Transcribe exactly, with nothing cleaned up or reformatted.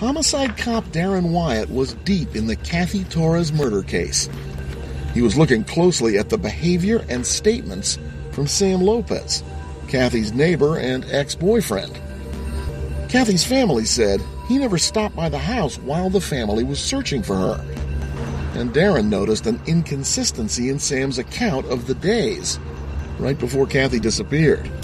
Homicide cop Darren Wyatt was deep in the Kathy Torres murder case. He was looking closely at the behavior and statements from Sam Lopez, Kathy's neighbor and ex-boyfriend. Kathy's family said he never stopped by the house while the family was searching for her. And Darren noticed an inconsistency in Sam's account of the days right before Kathy disappeared.